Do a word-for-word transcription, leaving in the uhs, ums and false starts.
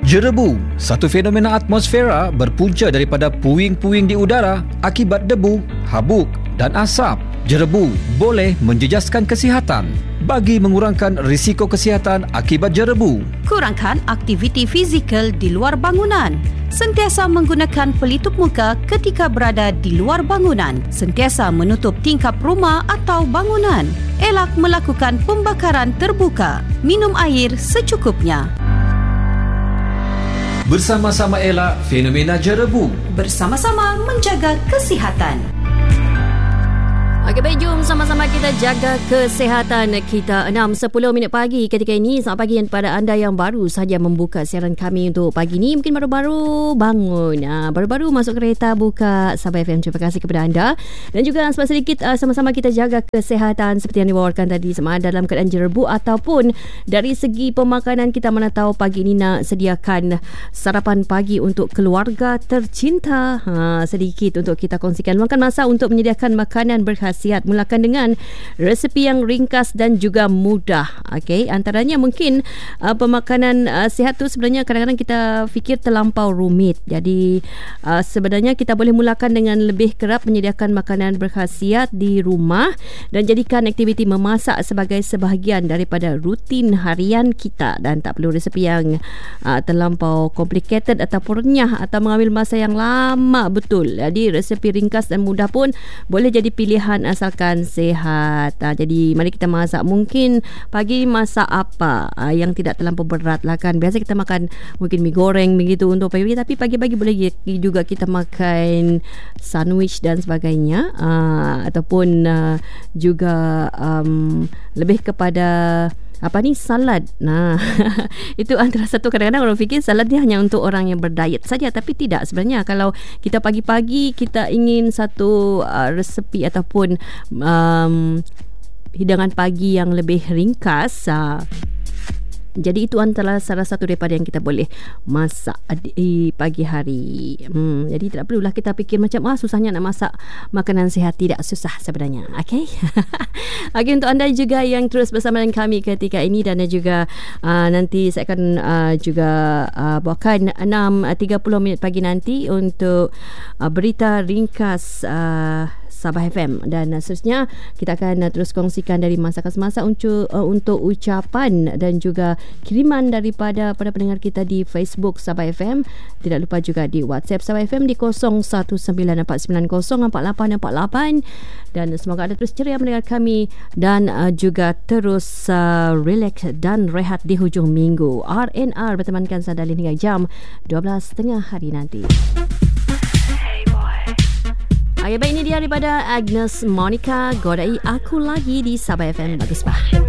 Jerebu, satu fenomena atmosfera berpunca daripada puing-puing di udara akibat debu, habuk dan asap. Jerebu boleh menjejaskan kesihatan. Bagi mengurangkan risiko kesihatan akibat jerebu, kurangkan aktiviti fizikal di luar bangunan. Sentiasa menggunakan pelitup muka ketika berada di luar bangunan. Sentiasa menutup tingkap rumah atau bangunan. Elak melakukan pembakaran terbuka. Minum air secukupnya. Bersama-sama elak fenomena jerebu. Bersama-sama menjaga kesihatan. Okey, baik, jom sama-sama kita jaga kesihatan kita. enam sepuluh minit pagi ketika ini. Selamat pagi kepada anda yang baru saja membuka siaran kami untuk pagi ini. Mungkin baru-baru bangun, ha, baru-baru masuk kereta buka Sabah F M. Terima kasih kepada anda. Dan juga sebab sedikit uh, sama-sama kita jaga kesihatan seperti yang dibawakan tadi, sama ada dalam keadaan jerebu ataupun dari segi pemakanan. Kita mana tahu pagi ini nak sediakan sarapan pagi untuk keluarga tercinta. Ha, sedikit untuk kita kongsikan. Luangkan masa untuk menyediakan makanan berkhasiat. Sihat. Mulakan dengan resepi yang ringkas dan juga mudah. Okey, antaranya mungkin uh, pemakanan uh, sihat tu sebenarnya kadang-kadang kita fikir terlampau rumit. Jadi uh, sebenarnya kita boleh mulakan dengan lebih kerap menyediakan makanan berkhasiat di rumah dan jadikan aktiviti memasak sebagai sebahagian daripada rutin harian kita, dan tak perlu resepi yang uh, terlampau complicated ataupun renyah atau mengambil masa yang lama betul. Jadi resepi ringkas dan mudah pun boleh jadi pilihan asalkan sihat. Ha, jadi mari kita masak. Mungkin pagi masak apa ha, yang tidak terlampau berat lah kan. Biasa kita makan mungkin mie goreng begitu untuk pagi-pagi, tapi pagi-pagi boleh juga kita makan sandwich dan sebagainya, ha, ataupun uh, juga um, lebih kepada apa ni, salad. Nah, itu antara satu. Kadang-kadang orang fikir salad dia hanya untuk orang yang berdiet saja, tapi tidak. Sebenarnya kalau kita pagi-pagi kita ingin satu uh, resepi ataupun um, hidangan pagi yang lebih ringkas, uh, jadi itu antara salah satu daripada yang kita boleh masak di pagi hari. Hmm, jadi tidak perlulah kita fikir macam ah susahnya nak masak makanan sihat. Tidak susah sebenarnya. Okey. Okey, untuk anda juga yang terus bersama dengan kami ketika ini, dan juga uh, nanti saya akan uh, juga uh, bawakan enam tiga puluh minit pagi nanti untuk uh, berita ringkas uh, Sabah F M, dan uh, seterusnya kita akan uh, terus kongsikan dari masa ke semasa untuk, uh, untuk ucapan dan juga kiriman daripada para pendengar kita di Facebook Sabah F M. Tidak lupa juga di WhatsApp Sabah F M di kosong satu sembilan empat sembilan kosong empat lapan empat lapan, dan semoga anda terus ceria mendengar kami dan uh, juga terus uh, relax dan rehat di hujung minggu. R N R bertemankan Sadalin hingga jam dua belas tiga puluh hari nanti. Okay, baik, ini dia daripada Agnes Monica, Godai Aku Lagi di Sabah F M. Bagus, Pak.